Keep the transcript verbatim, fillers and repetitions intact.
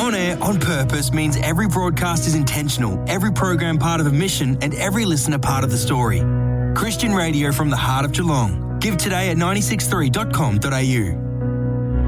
On air, on purpose means every broadcast is intentional, every program part of a mission, and every listener part of the story. Christian radio from the heart of Geelong. Give today at nine six three dot com dot a u.